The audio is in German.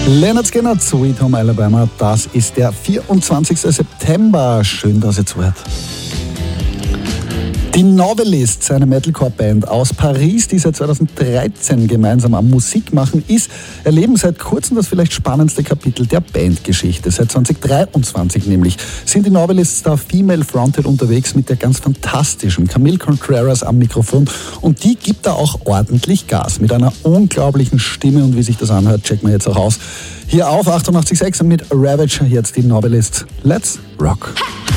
Lynyrd Skynyrd, Sweet Home Alabama, das ist der 24. September. Schön, dass ihr zuhört. Die Novelists, eine Metalcore-Band aus Paris, die seit 2013 gemeinsam am Musik machen ist, erleben seit kurzem das vielleicht spannendste Kapitel der Bandgeschichte. Seit 2023 nämlich sind die Novelists da female-fronted unterwegs mit der ganz fantastischen Camille Contreras am Mikrofon. Und die gibt da auch ordentlich Gas mit einer unglaublichen Stimme. Und wie sich das anhört, checken wir jetzt auch aus. Hier auf 88.6 mit Ravager, jetzt die Novelists. Let's rock!